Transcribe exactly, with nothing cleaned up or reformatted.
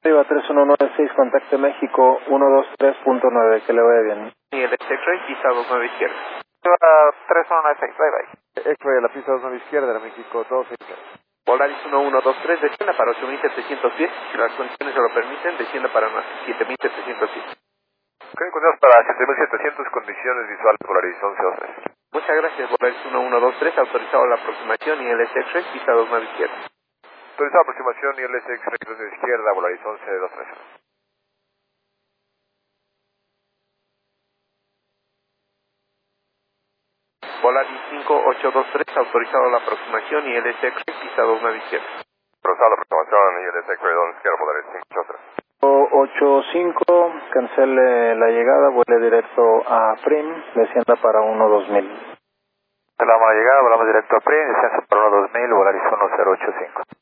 Arriba tres uno nueve seis, contacte México uno dos tres punto nueve, que le vaya bien. Y el X-Ray, pista dos nueve izquierda. Arriba tres uno nueve seis, bye bye. X-Ray a la pista dos nueve izquierda, de México dos seis. Volaris uno uno dos tres, descienda para ocho mil setecientos diez, si las condiciones se lo permiten, descienda para siete mil setecientos diez. Ok, continuamos para siete mil setecientos, condiciones visuales, Volaris once dos tres. Muchas gracias, Volaris uno uno dos tres, autorizado la aproximación y el X-Ray, pista dos nueve izquierda. Autorizado aproximación y el X-Ray dos nueve izquierda, Volaris once dos tres. Volaris cinco ocho dos tres, autorizado la aproximación y el X-Ray, pista dos nueve izquierda. Autorizado la aproximación y el X-Ray dos izquierda, Volaris cinco ocho tres. ocho cinco, cancele la llegada, vuele directo a Prim, descienda para uno dos mil. Cancelamos la llegada, volamos directo a Prim, descienda para uno dos mil, Volaris uno cero ocho cinco.